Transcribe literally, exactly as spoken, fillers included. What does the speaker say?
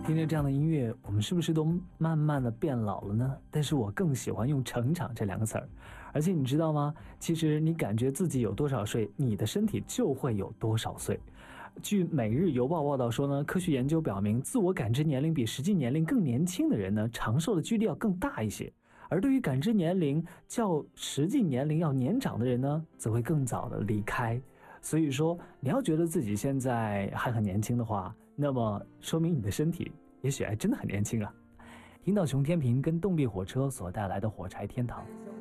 听着这样的音乐，我们是不是都慢慢的变老了呢？但是我更喜欢用成长这两个词儿。而且你知道吗？其实你感觉自己有多少岁，你的身体就会有多少岁。据每日邮报报道说呢，科学研究表明，自我感知年龄比实际年龄更年轻的人呢，长寿的几率要更大一些。而对于感知年龄较实际年龄要年长的人呢，则会更早的离开。所以说，你要觉得自己现在还很年轻的话，那么说明你的身体也许还真的很年轻啊。听到熊天平跟动力火车所带来的火柴天堂。